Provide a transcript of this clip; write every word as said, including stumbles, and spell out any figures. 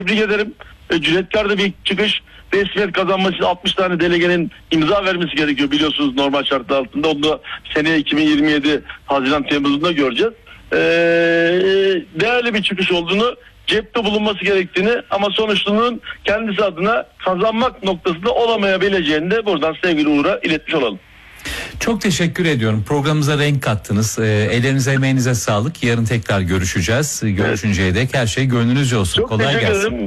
Tebrik ederim. E, Cüneytkar'da bir çıkış. Resmiyet kazanması için altmış tane delegenin imza vermesi gerekiyor biliyorsunuz normal şartlar altında. Onu da seneye iki bin yirmi yedi Haziran Temmuz'unda göreceğiz. Ee, değerli bir çıkış olduğunu, cepte bulunması gerektiğini ama sonuçlarının kendisi adına kazanmak noktasında olamayabileceğini de buradan sevgili Uğur'a iletmiş olalım. Çok teşekkür ediyorum. Programımıza renk kattınız. E, ellerinize emeğinize sağlık. Yarın tekrar görüşeceğiz. Görüşünceye dek her şey gönlünüzce olsun. Çok Kolay teşekkür gelsin. ederim.